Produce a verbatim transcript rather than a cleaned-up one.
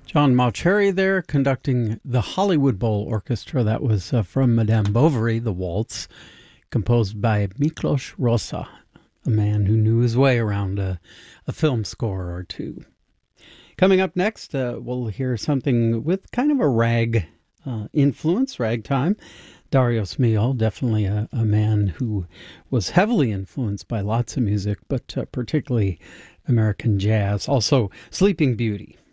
John Mauceri there conducting the Hollywood Bowl Orchestra. That was uh, from Madame Bovary, the waltz, composed by Miklos Rosa, a man who knew his way around a, a film score or two. Coming up next, uh, we'll hear something with kind of a rag uh, influence, ragtime. Darius Milhaud, definitely a, a man who was heavily influenced by lots of music, but uh, particularly American jazz. Also, Sleeping Beauty.